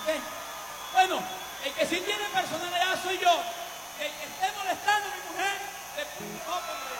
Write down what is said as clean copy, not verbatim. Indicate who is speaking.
Speaker 1: ¿Ok? Bueno, el que sí tiene personalidad soy yo. Que esté molestando a mi mujer, no,